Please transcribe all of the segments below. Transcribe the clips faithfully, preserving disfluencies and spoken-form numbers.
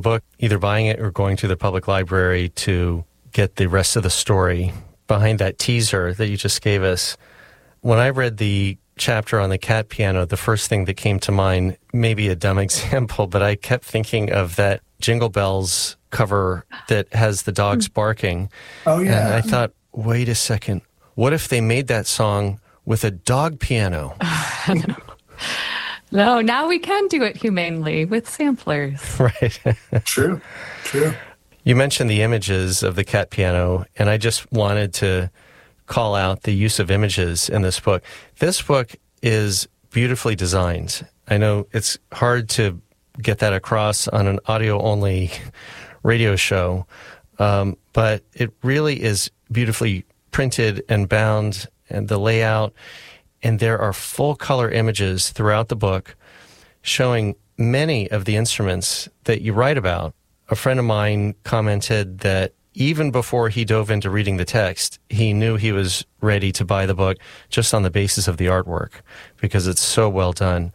book, either buying it or going to the public library to get the rest of the story behind that teaser that you just gave us. When I read the chapter on the cat piano, the first thing that came to mind, maybe a dumb example, but I kept thinking of that Jingle Bells cover that has the dogs barking. Oh, yeah. And I thought, wait a second, what if they made that song with a dog piano? no. no, now we can do it humanely with samplers. Right. True, true. You mentioned the images of the cat piano, and I just wanted to call out the use of images in this book. This book is beautifully designed. I know it's hard to get that across on an audio-only radio show, um, but it really is beautifully printed and bound, and the layout, and there are full-color images throughout the book showing many of the instruments that you write about. A friend of mine commented that even before he dove into reading the text, he knew he was ready to buy the book just on the basis of the artwork, because it's so well done.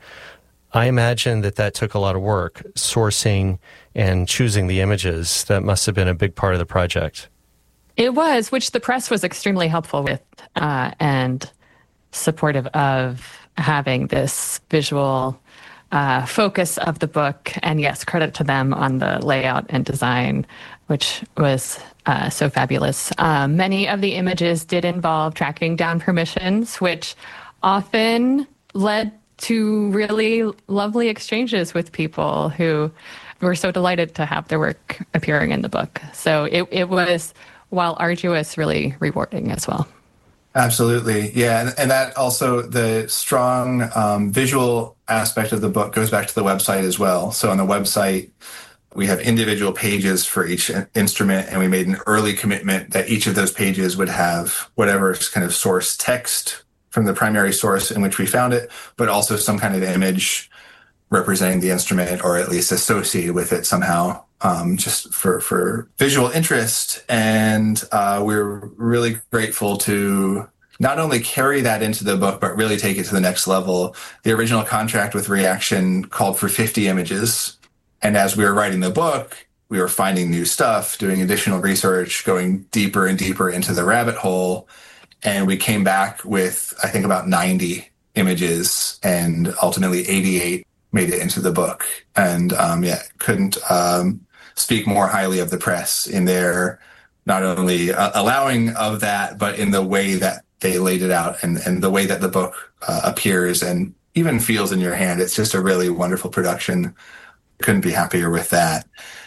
I imagine that that took a lot of work, sourcing and choosing the images. That must have been a big part of the project. It was, which the press was extremely helpful with uh, and supportive of having this visual uh, focus of the book. And yes, credit to them on the layout and design, which was uh, so fabulous. Um, many of the images did involve tracking down permissions, which often led to really lovely exchanges with people who were so delighted to have their work appearing in the book. So it, it was, while arduous, really rewarding as well. Absolutely. Yeah. And, and that also, the strong um, visual aspect of the book goes back to the website as well. So on the website, we have individual pages for each instrument, and we made an early commitment that each of those pages would have whatever kind of source text from the primary source in which we found it, but also some kind of image representing the instrument, or at least associated with it somehow, um, just for, for visual interest. And uh, we're really grateful to not only carry that into the book, but really take it to the next level. The original contract with Reaction called for fifty images. And as we were writing the book, we were finding new stuff, doing additional research, going deeper and deeper into the rabbit hole. And we came back with, I think, about ninety images, and ultimately eighty-eight made it into the book. And um, yeah, couldn't um, speak more highly of the press in their not only uh, allowing of that, but in the way that they laid it out, and, and the way that the book uh, appears and even feels in your hand. It's just a really wonderful production. Couldn't be happier with that.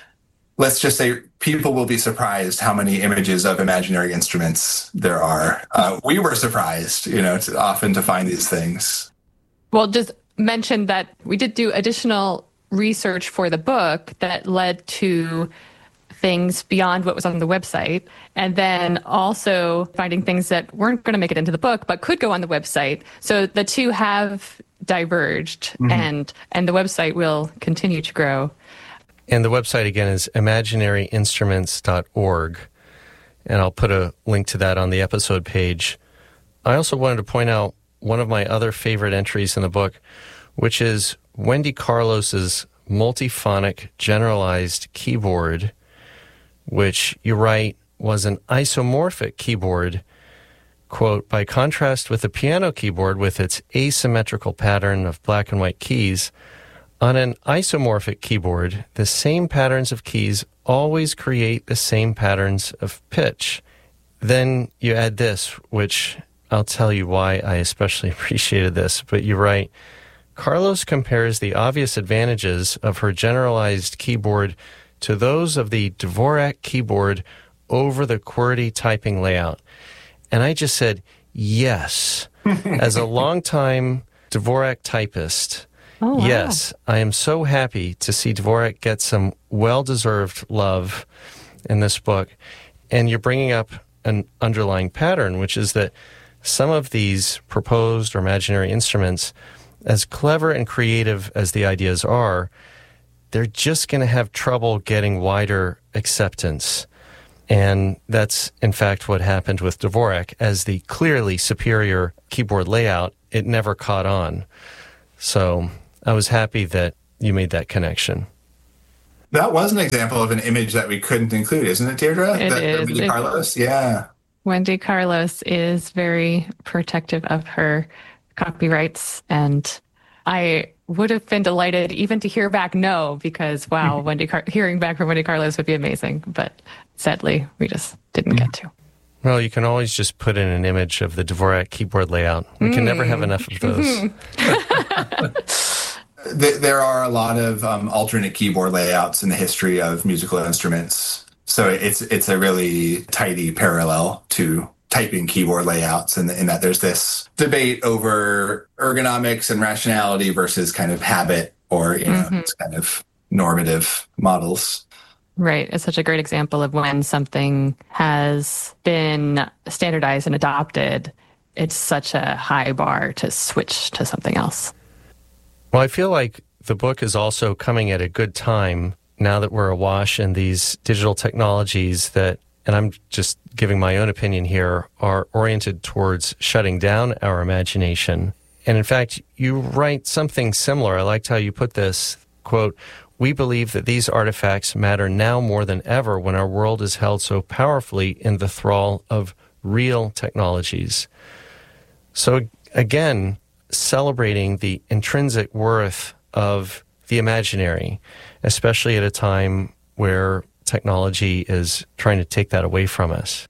Let's just say people will be surprised how many images of imaginary instruments there are. Uh, we were surprised, you know, to, often to find these things. Well, just mention that we did do additional research for the book that led to things beyond what was on the website, and then also finding things that weren't going to make it into the book but could go on the website. So the two have diverged, mm-hmm. and and the website will continue to grow. And the website, again, is imaginary instruments dot org, and I'll put a link to that on the episode page. I also wanted to point out one of my other favorite entries in the book, which is Wendy Carlos's multiphonic generalized keyboard, which you write was an isomorphic keyboard, quote, by contrast with the piano keyboard with its asymmetrical pattern of black and white keys. On an isomorphic keyboard, the same patterns of keys always create the same patterns of pitch. Then you add this, which I'll tell you why I especially appreciated this, but you write, Carlos compares the obvious advantages of her generalized keyboard to those of the Dvorak keyboard over the QWERTY typing layout. And I just said, yes. As a longtime Dvorak typist, oh, wow. yes, I am so happy to see Dvorak get some well-deserved love in this book. And you're bringing up an underlying pattern, which is that some of these proposed or imaginary instruments, as clever and creative as the ideas are, they're just going to have trouble getting wider acceptance. And that's, in fact, what happened with Dvorak. As the clearly superior keyboard layout, it never caught on. So I was happy that you made that connection. That was an example of an image that we couldn't include, isn't it, Deirdre? It that, is. Wendy It, Carlos? Yeah. Wendy Carlos is very protective of her copyrights, and I would have been delighted even to hear back no, because wow, Wendy Car- hearing back from Wendy Carlos would be amazing. But sadly, we just didn't get to. Well, you can always just put in an image of the Dvorak keyboard layout. We can mm. never have enough of those. There are a lot of um, alternate keyboard layouts in the history of musical instruments. So it's it's a really tidy parallel to typing keyboard layouts, in, in that there's this debate over ergonomics and rationality versus kind of habit, or, you know, mm-hmm. it's kind of normative models. Right. It's such a great example of when something has been standardized and adopted, it's such a high bar to switch to something else. Well, I feel like the book is also coming at a good time now that we're awash in these digital technologies that, and I'm just giving my own opinion here, are oriented towards shutting down our imagination. And in fact, you write something similar. I liked how you put this, quote, "We believe that these artifacts matter now more than ever when our world is held so powerfully in the thrall of real technologies." So again, celebrating the intrinsic worth of the imaginary, especially at a time where technology is trying to take that away from us.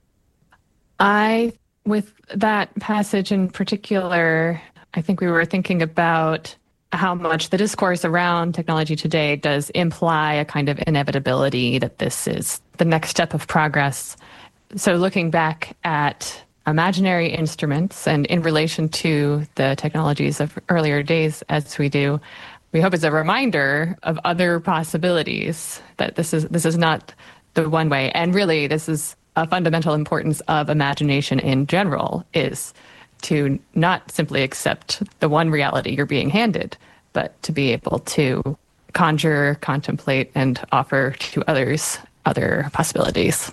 I, with that passage in particular, I think we were thinking about how much the discourse around technology today does imply a kind of inevitability that this is the next step of progress. So looking back at imaginary instruments and in relation to the technologies of earlier days as we do, we hope it's a reminder of other possibilities, that this is this is not the one way. And really, this is a fundamental importance of imagination in general, is to not simply accept the one reality you're being handed, but to be able to conjure, contemplate, and offer to others other possibilities.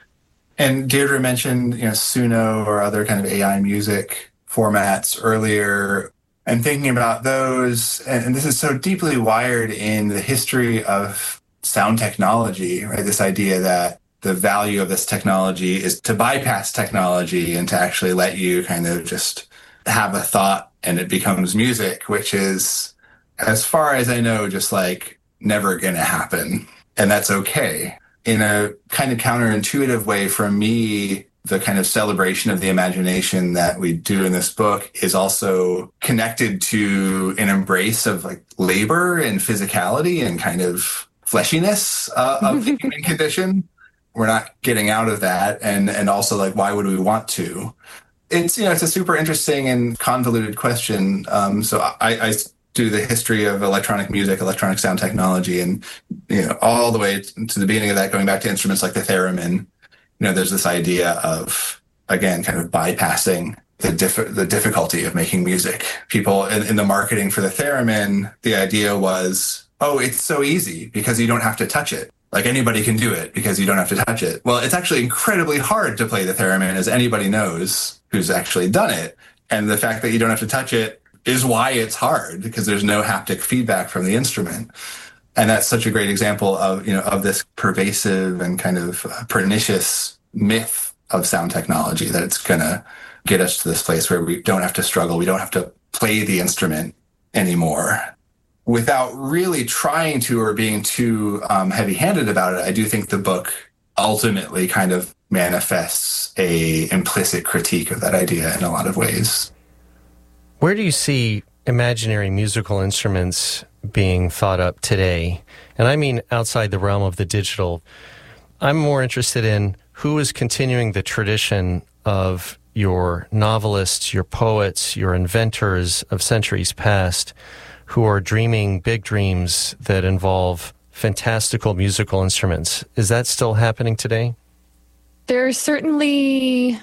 And Deirdre mentioned, you know, Suno or other kind of A I music formats earlier, and thinking about those, and, and this is so deeply wired in the history of sound technology, right? This idea that the value of this technology is to bypass technology and to actually let you kind of just have a thought and it becomes music, which is, as far as I know, just like never going to happen. And that's okay. In a kind of counterintuitive way, for me, the kind of celebration of the imagination that we do in this book is also connected to an embrace of like labor and physicality and kind of fleshiness uh, of the human condition. We're not getting out of that. And, and also, like, why would we want to? It's, you know, it's a super interesting and convoluted question. Um, so I, I do the history of electronic music, electronic sound technology, and, you know, all the way to the beginning of that, going back to instruments like the theremin. You know, there's this idea of, again, kind of bypassing the diff- the difficulty of making music. People in, in the marketing for the theremin, the idea was, oh, it's so easy because you don't have to touch it. Like, anybody can do it because you don't have to touch it. Well, it's actually incredibly hard to play the theremin, as anybody knows who's actually done it. And the fact that you don't have to touch it is why it's hard, because there's no haptic feedback from the instrument. And that's such a great example of, you know, of this pervasive and kind of pernicious myth of sound technology, that it's going to get us to this place where we don't have to struggle. We don't have to play the instrument anymore. Without really trying to or being too um, heavy-handed about it, I do think the book ultimately kind of manifests a implicit critique of that idea in a lot of ways. Where do you see imaginary musical instruments being thought up today? And I mean outside the realm of the digital. I'm more interested in who is continuing the tradition of your novelists, your poets, your inventors of centuries past, who are dreaming big dreams that involve fantastical musical instruments. Is that still happening today? There's certainly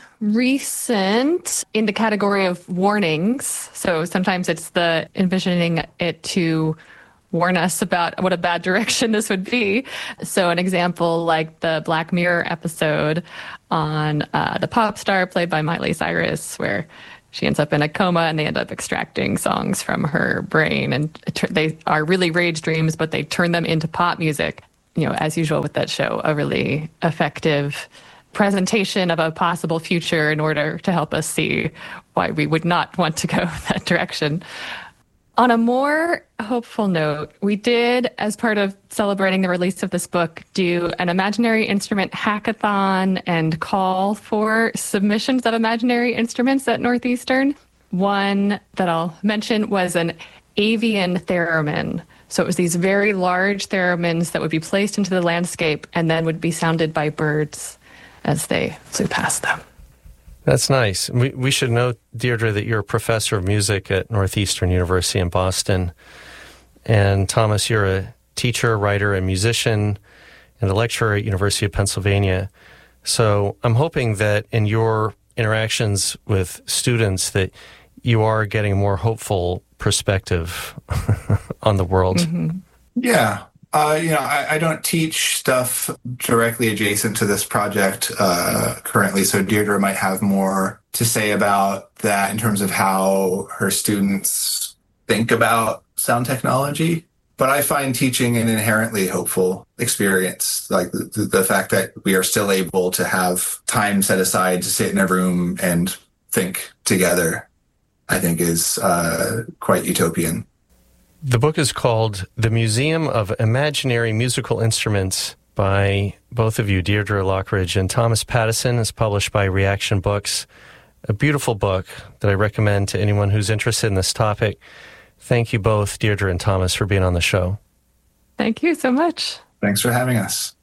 recent in the category of warnings. So sometimes it's the envisioning it to warn us about what a bad direction this would be. So an example like the Black Mirror episode on uh, the pop star played by Miley Cyrus, where she ends up in a coma and they end up extracting songs from her brain. And they are really rage dreams, but they turn them into pop music. you know, as usual with that show, a really effective presentation of a possible future in order to help us see why we would not want to go that direction. On a more hopeful note, we did, as part of celebrating the release of this book, do an imaginary instrument hackathon and call for submissions of imaginary instruments at Northeastern. One that I'll mention was an avian theremin. So it was these very large theremins that would be placed into the landscape and then would be sounded by birds as they flew past them. That's nice. We we should note, Deirdre, that you're a professor of music at Northeastern University in Boston. And Thomas, you're a teacher, writer, and musician, and a lecturer at University of Pennsylvania. So I'm hoping that in your interactions with students that you are getting a more hopeful perspective on the world. Mm-hmm. Yeah. Uh, you know, I, I don't teach stuff directly adjacent to this project uh, currently, so Deirdre might have more to say about that in terms of how her students think about sound technology. But I find teaching an inherently hopeful experience, like the, the fact that we are still able to have time set aside to sit in a room and think together, I think is uh, quite utopian. The book is called The Museum of Imaginary Musical Instruments by both of you, Deirdre Lockridge and Thomas Pattison. It's published by Reaction Books. A beautiful book that I recommend to anyone who's interested in this topic. Thank you both, Deirdre and Thomas, for being on the show. Thank you so much. Thanks for having us.